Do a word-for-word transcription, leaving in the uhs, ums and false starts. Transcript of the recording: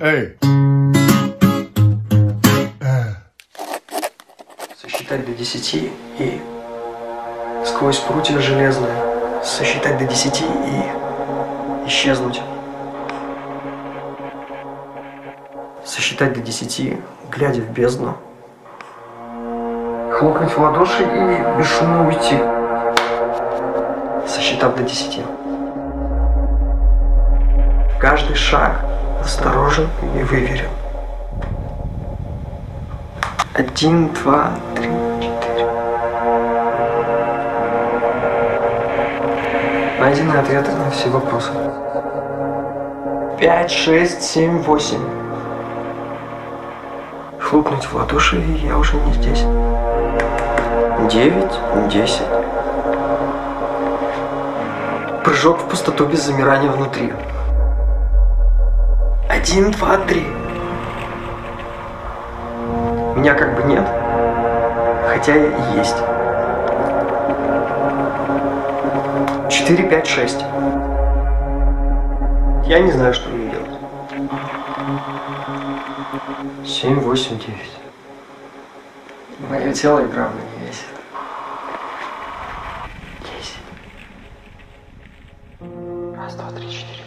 Эй! Сосчитать до десяти и сквозь прутья железные сосчитать до десяти и исчезнуть. Сосчитать до десяти, глядя в бездну. Хлопнуть в ладоши и бесшумно уйти, сосчитав до десяти. Каждый шаг осторожен и выверен. Один, два, три, четыре. Найдены ответы на все вопросы. Пять, шесть, семь, восемь. Хлопнуть в ладоши, и я уже не здесь. Девять, десять. Прыжок в пустоту без замирания внутри. Один, два, три. Меня как бы нет, хотя я и есть. Четыре, пять, шесть. Я не знаю, что мне делать. Семь, восемь, девять. Мое тело и грамма не весит. Десять. Раз, два, три, четыре.